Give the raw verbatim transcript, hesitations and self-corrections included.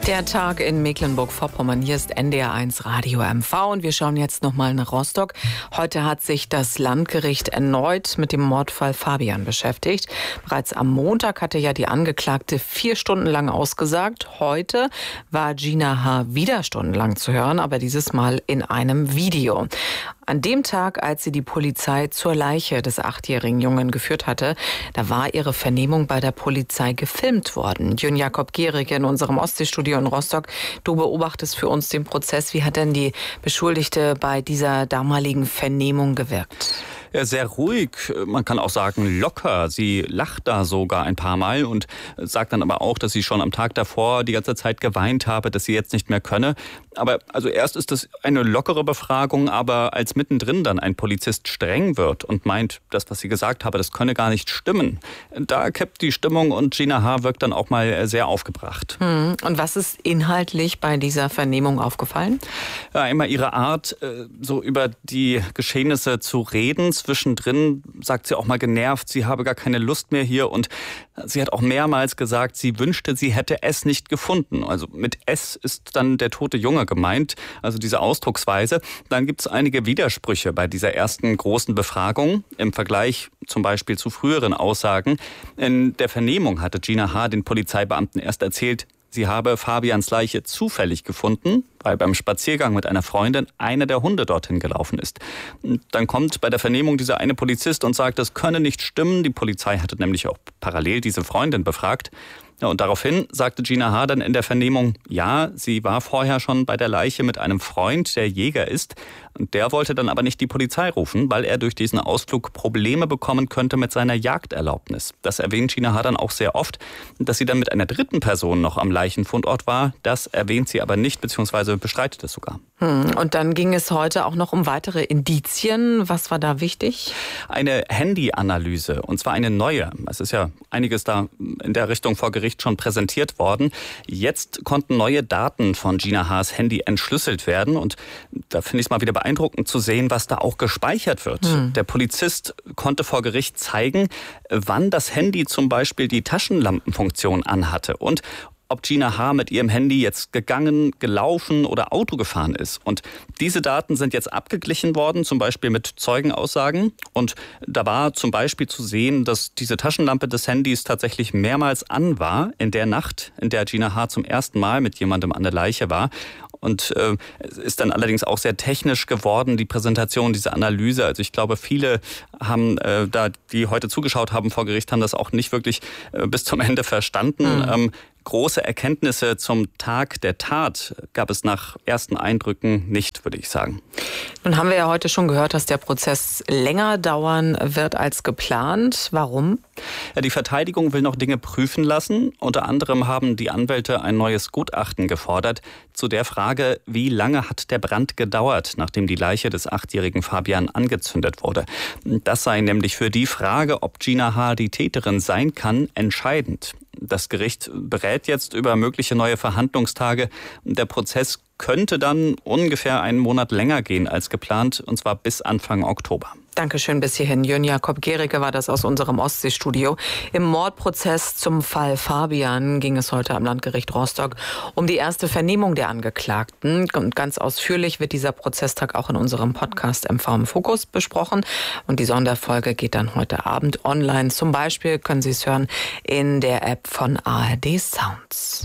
Der Tag in Mecklenburg-Vorpommern. Hier ist N D R eins Radio M V und wir schauen jetzt nochmal nach Rostock. Heute hat sich das Landgericht erneut mit dem Mordfall Fabian beschäftigt. Bereits am Montag hatte ja die Angeklagte vier Stunden lang ausgesagt. Heute war Gina H. wieder stundenlang zu hören, aber dieses Mal in einem Video. An dem Tag, als sie die Polizei zur Leiche des achtjährigen Jungen geführt hatte, da war ihre Vernehmung bei der Polizei gefilmt worden. Jön Jakob Gehrig in unserem Ostseestudio in Rostock. Du beobachtest für uns den Prozess. Wie hat denn die Beschuldigte bei dieser damaligen Vernehmung gewirkt? Ja, sehr ruhig, man kann auch sagen locker. Sie lacht da sogar ein paar Mal und sagt dann aber auch, dass sie schon am Tag davor die ganze Zeit geweint habe, dass sie jetzt nicht mehr könne. Aber also erst ist es eine lockere Befragung, aber als mittendrin dann ein Polizist streng wird und meint, das, was sie gesagt habe, das könne gar nicht stimmen, da kippt die Stimmung und Gina H. wirkt dann auch mal sehr aufgebracht. Hm. Und was ist inhaltlich bei dieser Vernehmung aufgefallen? Ja, immer ihre Art, so über die Geschehnisse zu reden. Zwischendrin sagt sie auch mal genervt, sie habe gar keine Lust mehr hier und sie hat auch mehrmals gesagt, sie wünschte, sie hätte es nicht gefunden. Also mit es ist dann der tote Junge gemeint, also diese Ausdrucksweise. Dann gibt es einige Widersprüche bei dieser ersten großen Befragung im Vergleich zum Beispiel zu früheren Aussagen. In der Vernehmung hatte Gina H. den Polizeibeamten erst erzählt, sie habe Fabians Leiche zufällig gefunden, weil beim Spaziergang mit einer Freundin einer der Hunde dorthin gelaufen ist. Dann kommt bei der Vernehmung dieser eine Polizist und sagt, das könne nicht stimmen. Die Polizei hatte nämlich auch parallel diese Freundin befragt. Ja, und daraufhin sagte Gina H. dann in der Vernehmung, ja, sie war vorher schon bei der Leiche mit einem Freund, der Jäger ist. Und der wollte dann aber nicht die Polizei rufen, weil er durch diesen Ausflug Probleme bekommen könnte mit seiner Jagderlaubnis. Das erwähnt Gina H. dann auch sehr oft. Dass sie dann mit einer dritten Person noch am Leichenfundort war, das erwähnt sie aber nicht, beziehungsweise bestreitet es sogar. Hm. Und dann ging es heute auch noch um weitere Indizien. Was war da wichtig? Eine Handyanalyse, und zwar eine neue. Es ist ja einiges da in der Richtung vor Gericht schon präsentiert worden. Jetzt konnten neue Daten von Gina H.'s Handy entschlüsselt werden und da finde ich es mal wieder beeindruckend zu sehen, was da auch gespeichert wird. Hm. Der Polizist konnte vor Gericht zeigen, wann das Handy zum Beispiel die Taschenlampenfunktion anhatte und ob Gina H. mit ihrem Handy jetzt gegangen, gelaufen oder Auto gefahren ist. Und diese Daten sind jetzt abgeglichen worden, zum Beispiel mit Zeugenaussagen. Und da war zum Beispiel zu sehen, dass diese Taschenlampe des Handys tatsächlich mehrmals an war in der Nacht, in der Gina H. zum ersten Mal mit jemandem an der Leiche war. Und äh, es ist dann allerdings auch sehr technisch geworden, die Präsentation, diese Analyse. Also ich glaube, viele haben äh, da, die heute zugeschaut haben vor Gericht, haben das auch nicht wirklich äh, bis zum Ende verstanden. Mhm. Ähm, Große Erkenntnisse zum Tag der Tat gab es nach ersten Eindrücken nicht, würde ich sagen. Nun haben wir ja heute schon gehört, dass der Prozess länger dauern wird als geplant. Warum? Ja, die Verteidigung will noch Dinge prüfen lassen. Unter anderem haben die Anwälte ein neues Gutachten gefordert zu der Frage, wie lange hat der Brand gedauert, nachdem die Leiche des achtjährigen Fabian angezündet wurde. Das sei nämlich für die Frage, ob Gina H. die Täterin sein kann, entscheidend. Das Gericht berät jetzt über mögliche neue Verhandlungstage. Der Prozess könnte dann ungefähr einen Monat länger gehen als geplant, und zwar bis Anfang Oktober. Dankeschön bis hierhin. Jön Jakob Gehrig war das aus unserem Ostseestudio. Im Mordprozess zum Fall Fabian ging es heute am Landgericht Rostock um die erste Vernehmung der Angeklagten. Und ganz ausführlich wird dieser Prozesstag auch in unserem Podcast M V im Fokus besprochen. Und die Sonderfolge geht dann heute Abend online. Zum Beispiel können Sie es hören in der App von A R D Sounds.